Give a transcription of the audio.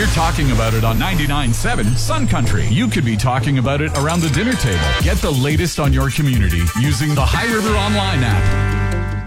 talking about it on 99.7 Sun Country, you could be talking about it around the dinner table. Get the latest on your community using the High River Online app.